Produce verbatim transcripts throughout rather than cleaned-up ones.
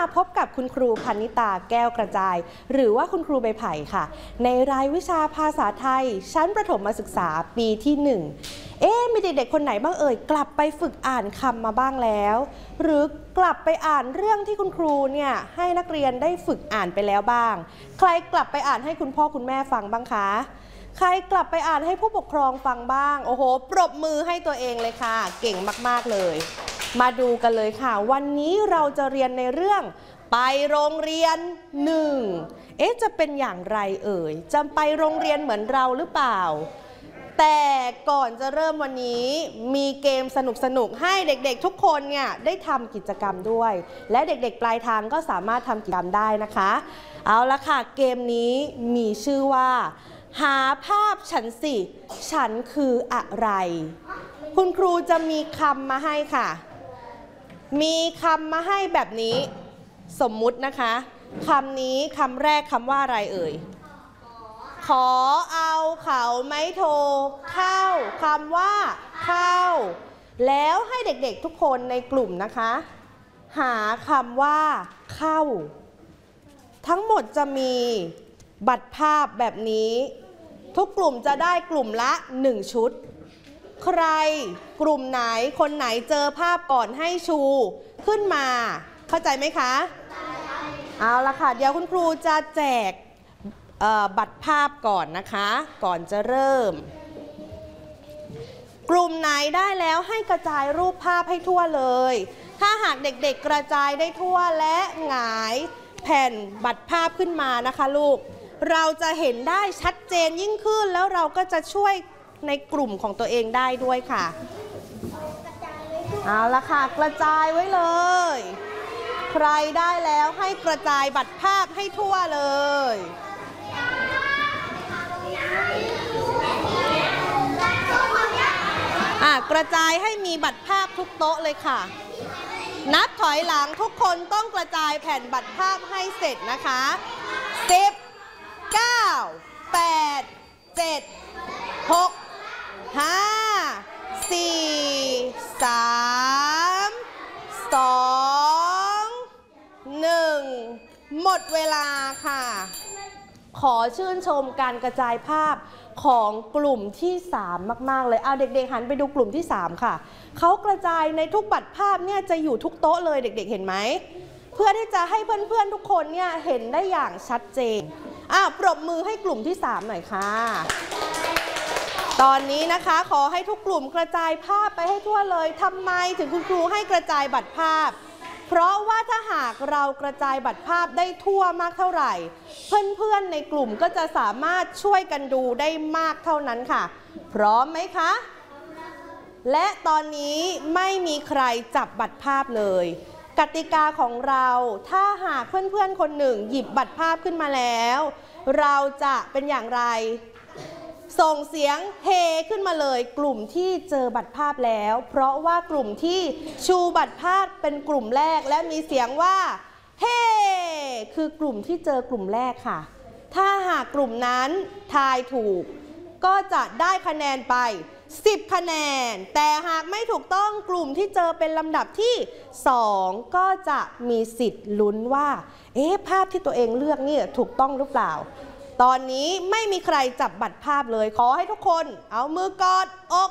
พบกับคุณครูพนิตาแก้วกระจายหรือว่าคุณครูใบไผ่ค่ะในรายวิชาภาษาไทยชั้นประถมศึกษาปีที่หนึ่งเอ๊ะมีเด็กๆคนไหนบ้างเอ่ยกลับไปฝึกอ่านคำมาบ้างแล้วหรือกลับไปอ่านเรื่องที่คุณครูเนี่ยให้นักเรียนได้ฝึกอ่านไปแล้วบ้างใครกลับไปอ่านให้คุณพ่อคุณแม่ฟังบ้างคะใครกลับไปอ่านให้ผู้ปกครองฟังบ้างโอ้โหปรบมือให้ตัวเองเลยค่ะเก่งมากๆเลยมาดูกันเลยค่ะวันนี้เราจะเรียนในเรื่องไปโรงเรียนหนึ่งเอ๊ะจะเป็นอย่างไรเอ่ยจะไปโรงเรียนเหมือนเราหรือเปล่าแต่ก่อนจะเริ่มวันนี้มีเกมสนุกๆให้เด็กๆทุกคนเนี่ยได้ทำกิจกรรมด้วยและเด็กๆปลายทางก็สามารถทำกิจกรรมได้นะคะเอาละค่ะเกมนี้มีชื่อว่าหาภาพฉันสิฉันคืออะไรคุณครูจะมีคำมาให้ค่ะมีคำมาให้แบบนี้สมมุตินะคะคำนี้คำแรกคำว่าอะไรเอ่ยขอเอาเขาไม้โทเข้าคำว่าเข้าแล้วให้เด็กๆทุกคนในกลุ่มนะคะหาคำว่าเข้าทั้งหมดจะมีบัตรภาพแบบนี้ทุกกลุ่มจะได้กลุ่มละหนึ่งชุดใครกลุ่มไหนคนไหนเจอภาพก่อนให้ชูขึ้นมาเข้าใจไหมคะเอาละค่ะเดี๋ยวคุณครูจะแจกบัตรภาพก่อนนะคะก่อนจะเริ่มกลุ่มไหนได้แล้วให้กระจายรูปภาพให้ทั่วเลยถ้าหากเด็กๆกระจายได้ทั่วและหงายแผ่นบัตรภาพขึ้นมานะคะลูกเราจะเห็นได้ชัดเจนยิ่งขึ้นแล้วเราก็จะช่วยในกลุ่มของตัวเองได้ด้วยค่ะเอาละค่ะกระจายไว้เลยใครได้แล้วให้กระจายบัตรภาพให้ทั่วเลยอ่ะกระจายให้มีบัตรภาพทุกโต๊ะเลยค่ะนับถอยหลังทุกคนต้องกระจายแผ่นบัตรภาพให้เสร็จนะคะสิบ เก้า แปด เจ็ด หก ห้า สี่ สาม สอง หนึ่งหมดเวลาค่ะขอชื่นชมการกระจายภาพของกลุ่มที่สามมากๆเลยเอาเด็กๆหันไปดูกลุ่มที่สามค่ะเขากระจายในทุกบัตรภาพเนี่ยจะอยู่ทุกโต๊ะเลยเด็กๆเห็นไหมเพื่อที่จะให้เพื่อนๆทุกคนเนี่ยเห็นได้อย่างชัดเจนอ่ะปรบมือให้กลุ่มที่สามหน่อยค่ะตอนนี้นะคะขอให้ทุกกลุ่มกระจายภาพไปให้ทั่วเลยทำไมถึงคุณครูให้กระจายบัตรภาพเพราะว่าถ้าหากเรากระจายบัตรภาพได้ทั่วมากเท่าไหร่เพื่อนๆในกลุ่มก็จะสามารถช่วยกันดูได้มากเท่านั้นค่ะพร้อมไหมคะและตอนนี้ไม่มีใครจับบัตรภาพเลยกติกาของเราถ้าหากเพื่อนๆคนหนึ่งหยิบบัตรภาพขึ้นมาแล้วเราจะเป็นอย่างไรส่งเสียงเฮขึ้นมาเลยกลุ่มที่เจอบัตรภาพแล้วเพราะว่ากลุ่มที่ชูบัตรภาพเป็นกลุ่มแรกและมีเสียงว่าเฮคือกลุ่มที่เจอกลุ่มแรกค่ะถ้าหากกลุ่มนั้นทายถูกก็จะได้คะแนนไปสิบคะแนนแต่หากไม่ถูกต้องกลุ่มที่เจอเป็นลำดับที่สองก็จะมีสิทธิ์ลุ้นว่าเอ๊ะภาพที่ตัวเองเลือกนี่ถูกต้องหรือเปล่าตอนนี้ไม่มีใครจับบัตรภาพเลยขอให้ทุกคนเอามือกอดอก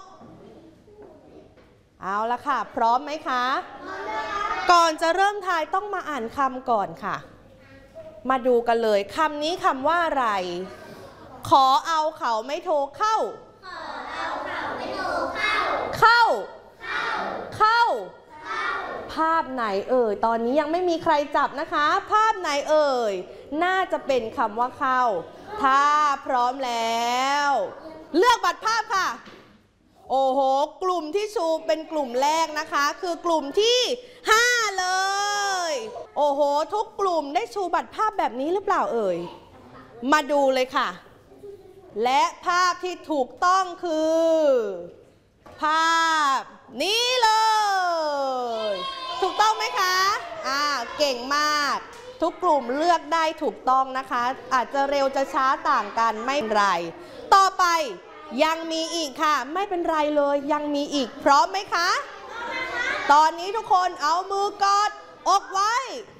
เอาละค่ะพร้อมไหมคะก่อนจะเริ่มทายต้องมาอ่านคำก่อนค่ะมาดูกันเลยคำนี้คำว่าอะไรขอเอาเขาไม่โทรเข้าขอเอาเขาไม่โทรเข้าเข้าเข้าภาพไหนเอ่ยตอนนี้ยังไม่มีใครจับนะคะภาพไหนเอ่ยน่าจะเป็นคำว่าเข้าถ้าพร้อมแล้วเลือกบัตรภาพค่ะโอ้โหกลุ่มที่ชูเป็นกลุ่มแรกนะคะคือกลุ่มที่ห้าเลยโอ้โหทุกกลุ่มได้ชูบัตรภาพแบบนี้หรือเปล่าเอ่ยมาดูเลยค่ะและภาพที่ถูกต้องคือภาพนี้เลยถูกต้องไหมคะอ่าเก่งมากทุกกลุ่มเลือกได้ถูกต้องนะคะอาจจะเร็วจะช้าต่างกันไม่เป็นไรต่อไปยังมีอีกค่ะไม่เป็นไรเลยยังมีอีกพร้อมไหมคะตอนนี้ทุกคนเอามือกอดอกไว้